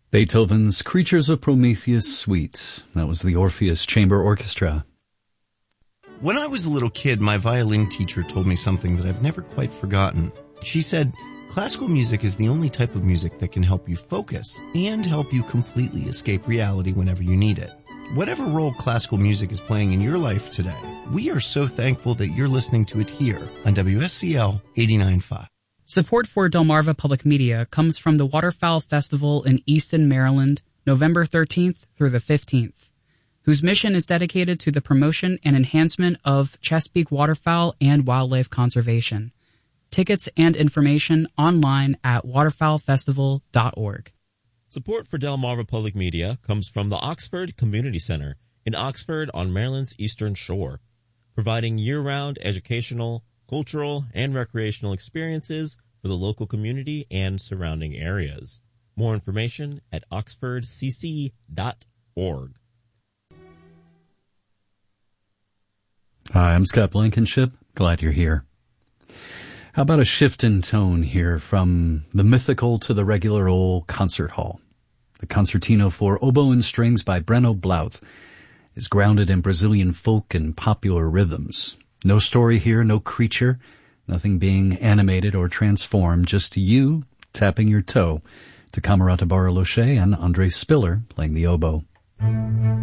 Beethoven's Creatures of Prometheus Suite. That was the Orpheus Chamber Orchestra. When I was a little kid, my violin teacher told me something that I've never quite forgotten. She said, classical music is the only type of music that can help you focus and help you completely escape reality whenever you need it. Whatever role classical music is playing in your life today, we are so thankful that you're listening to it here on WSCL 89.5. Support for Delmarva Public Media comes from the Waterfowl Festival in Easton, Maryland, November 13th through the 15th, whose mission is dedicated to the promotion and enhancement of Chesapeake waterfowl and wildlife conservation. Tickets and information online at waterfowlfestival.org. Support for Delmarva Public Media comes from the Oxford Community Center in Oxford on Maryland's Eastern Shore, providing year-round educational, cultural, and recreational experiences for the local community and surrounding areas. More information at oxfordcc.org. Hi, I'm Scott Blankenship. Glad you're here. How about a shift in tone here from the mythical to the regular old concert hall? The Concertino for Oboe and Strings by Breno Blouth is grounded in Brazilian folk and popular rhythms. No story here, no creature, nothing being animated or transformed, just you tapping your toe to Camerata Bariloche and Andre Spiller playing the oboe.